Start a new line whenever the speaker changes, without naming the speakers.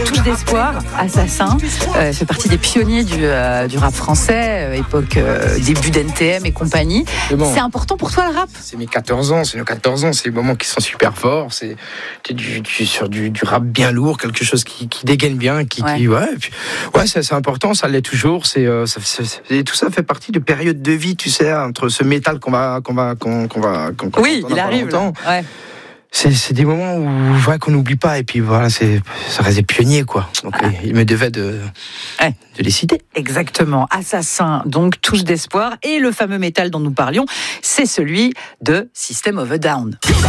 Touche d'espoir, Assassin, fait partie des pionniers du rap français, époque début d'NTM et compagnie. C'est important pour toi le rap ?
C'est mes 14 ans, c'est des moments qui sont super forts, c'est sur du rap bien lourd, quelque chose qui dégaine bien, c'est important, ça l'est toujours, tout ça fait partie de périodes de vie, tu sais, entre ce métal qu'on va
oui, il arrive. Ouais.
C'est des moments où qu'on n'oublie pas, et puis voilà, ça reste des pionniers, quoi. Donc il me devait de les citer.
Exactement. Assassin, donc touche d'espoir, et le fameux métal dont nous parlions, c'est celui de System of a Down.